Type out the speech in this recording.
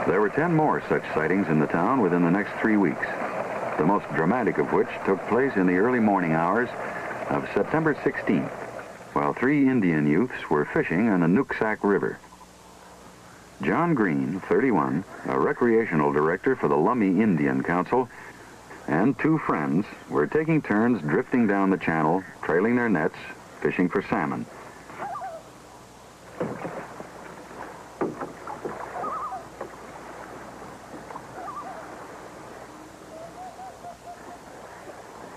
There were 10 more such sightings in the town within the next 3 weeks, the most dramatic of which took place in the early morning hours of September 16th, while 3 Indian youths were fishing on the Nooksack River. John Green, 31, a recreational director for the Lummi Indian Council, and 2 friends were taking turns drifting down the channel, trailing their nets, fishing for salmon.